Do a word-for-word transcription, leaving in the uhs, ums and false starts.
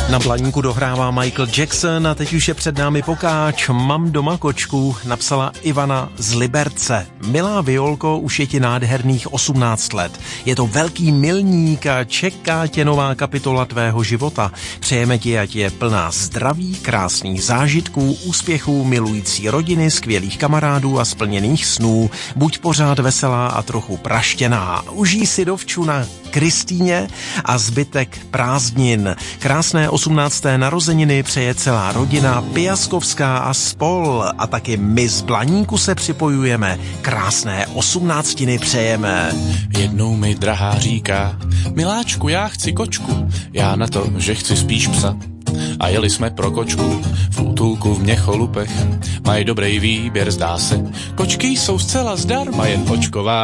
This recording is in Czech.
Na Blaníku dohrává Michael Jackson a teď už je před námi pokáč. Mám doma kočku, napsala Ivana z Liberce. Milá Violko, už je ti nádherných osmnáct let. Je to velký milník a čeká tě nová kapitola tvého života. Přejeme ti, ať je plná zdraví, krásných zážitků, úspěchů, milující rodiny, skvělých kamarádů a splněných snů. Buď pořád veselá a trochu praštěná. Užij si dovču na Kristýně a zbytek prázdnin. Krásné osmnácté narozeniny přeje celá rodina Piaskovská a spol. A taky my z Blaníku se připojujeme. Krásné osmnáctiny přejeme. Jednou mi drahá říká: miláčku, já chci kočku. Já na to, že chci spíš psa. A jeli jsme pro kočku v útulku v Měcholupech. Mají dobrý výběr, zdá se. Kočky jsou zcela zdarma, jen očková